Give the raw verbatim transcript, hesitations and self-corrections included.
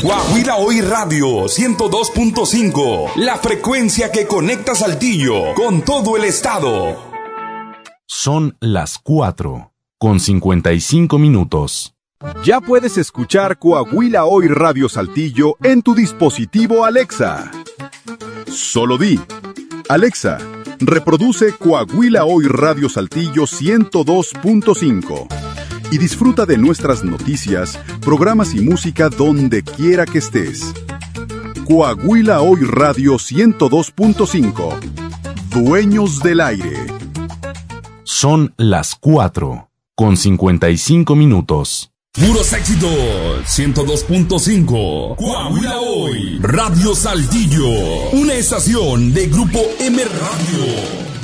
Coahuila Hoy Radio ciento dos punto cinco, la frecuencia que conecta Saltillo con todo el estado. Son las cuatro con cincuenta y cinco minutos. Ya puedes escuchar Coahuila Hoy Radio Saltillo en tu dispositivo Alexa. Solo di: Alexa, reproduce Coahuila Hoy Radio Saltillo ciento dos punto cinco y disfruta de nuestras noticias, programas y música donde quiera que estés. Coahuila Hoy Radio ciento dos punto cinco. Dueños del aire. Son las cuatro con cincuenta y cinco minutos. Puros éxitos, ciento dos punto cinco. Coahuila Hoy Radio Saltillo, una estación de Grupo M Radio.